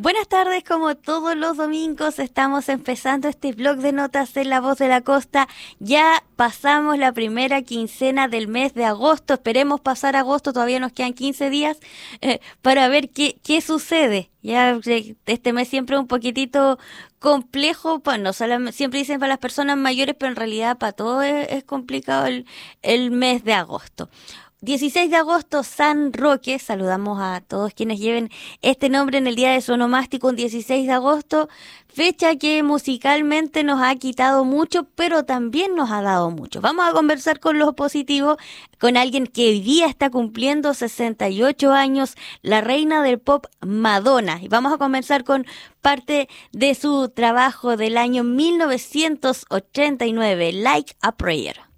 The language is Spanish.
Buenas tardes, como todos los domingos estamos empezando este blog de notas en La Voz de la Costa. Ya pasamos la primera quincena del mes de agosto, esperemos pasar agosto, todavía nos quedan 15 días para ver qué sucede. Ya este mes siempre es un poquitito complejo, pues no solamente, siempre dicen para las personas mayores, pero en realidad para todos es complicado el mes de agosto. 16 de agosto, San Roque. Saludamos a todos quienes lleven este nombre en el día de su onomástico, un 16 de agosto, fecha que musicalmente nos ha quitado mucho, pero también nos ha dado mucho. Vamos a conversar con lo positivo, con alguien que hoy día está cumpliendo 68 años, la reina del pop Madonna. Y vamos a conversar con parte de su trabajo del año 1989, Like a Prayer.